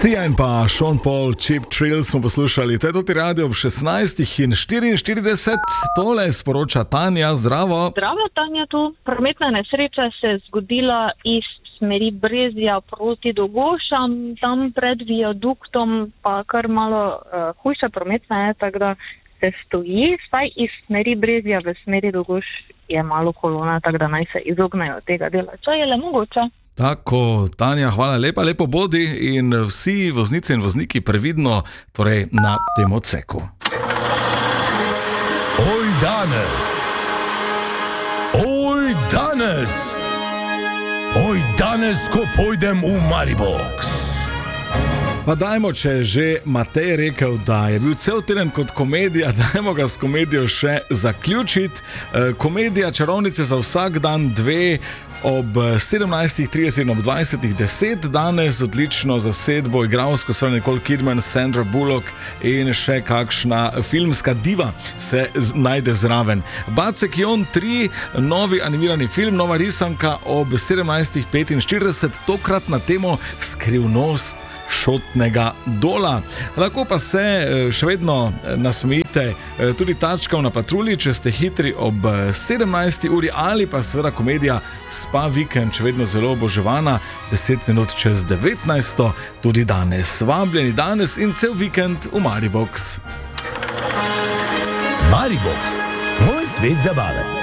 Sia in pa Sean Paul, Cheap Thrills smo poslušali. To je tudi radio ob 16:44. Tole sporoča Tanja, zdravo. Zdravo, Tanja tu. Prometna nesreča se je zgodila iz smeri Brezja proti Dogošam, tam pred viaduktom pa kar malo hujša prometna je, tako da se stoji, saj iz smeri Brezja v smeri Dogoš je malo kolona, tako da naj se izognejo tega dela. Če je le mogoče. Tako, Tanja, hvala lepa, lepo bodi in vsi voznice in vozniki previdno, torej na tem odseku. Oj danes! Oj danes! Oj danes, ko pojdem v Maribox! Pa dajmo, če je že Matej rekel, da je bil cel teden kot komedija, dajmo ga s komedijo še zaključiti. Komedija Čarovnice za vsak dan 2 ob 17:30 in ob 20:10. Danes odlično zasedbo igralsko so Nicole Kidman, Sandra Bullock in še kakšna filmska diva se najde zraven. Bacek Jon 3, novi animirani film, nova risanka ob 17:45, tokrat na temo Skrivnost šotnega dola. Lahko pa se še vedno nasmejite tudi tačkam na patrulji, če ste hitri ob 17. uri, ali pa seveda komedija Spa vikend, še vedno zelo oboževana, 10 minut čez 19. tudi danes. Vabljeni danes in cel vikend v Maribox. Maribox, moj svet zabave.